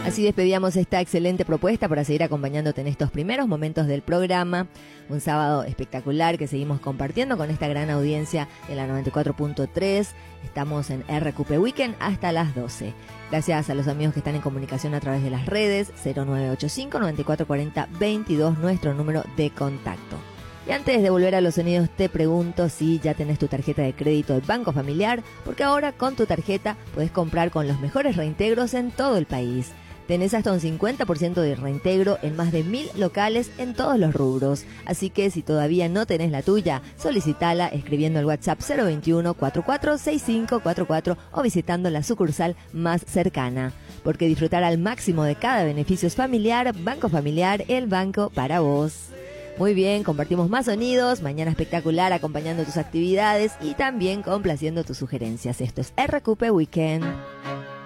Así despedíamos esta excelente propuesta para seguir acompañándote en estos primeros momentos del programa. Un sábado espectacular que seguimos compartiendo con esta gran audiencia de la 94.3. Estamos en RQP Weekend hasta las 12. Gracias a los amigos que están en comunicación a través de las redes. 0985-9440-22, nuestro número de contacto. Y antes de volver a los sonidos, te pregunto si ya tenés tu tarjeta de crédito de Banco Familiar, porque ahora con tu tarjeta podés comprar con los mejores reintegros en todo el país. Tenés hasta un 50% de reintegro en más de 1000 locales en todos los rubros. Así que si todavía no tenés la tuya, solicitala escribiendo al WhatsApp 021 446544 o visitando la sucursal más cercana. Porque disfrutar al máximo de cada beneficio es familiar. Banco Familiar, el banco para vos. Muy bien, compartimos más sonidos, mañana espectacular acompañando tus actividades y también complaciendo tus sugerencias. Esto es RQP Weekend.